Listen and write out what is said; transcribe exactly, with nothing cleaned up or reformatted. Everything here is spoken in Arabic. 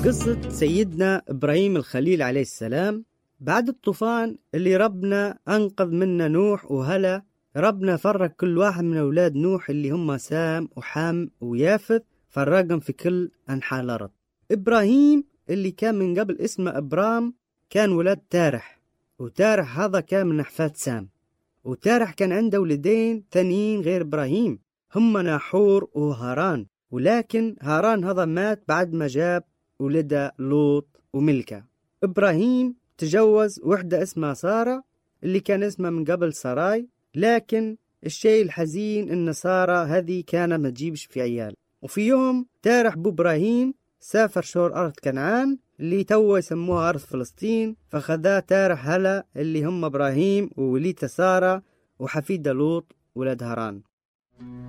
قصة سيدنا إبراهيم الخليل عليه السلام بعد الطوفان اللي ربنا أنقذ منه نوح وهلا. ربنا فرق كل واحد من أولاد نوح اللي هم سام وحام ويافث، فرقهم في كل أنحاء الأرض. إبراهيم اللي كان من قبل اسمه إبرام كان ولاد تارح، وتارح هذا كان من أحفاد سام. وتارح كان عنده ولدين ثانيين غير إبراهيم، هم ناحور وهاران، ولكن هاران هذا مات بعد ما جاب ولده لوط وملكة. إبراهيم تجوز وحدة اسمها سارة اللي كان اسمها من قبل سراي، لكن الشيء الحزين إن سارة هذه كانت ما تجيبش في عيال. وفي يوم تارح بو إبراهيم سافر شور أرض كنعان اللي تو يسموها أرض فلسطين، فخذا تارح هلا اللي هم إبراهيم ووليته سارة وحفيده لوط ولد هاران.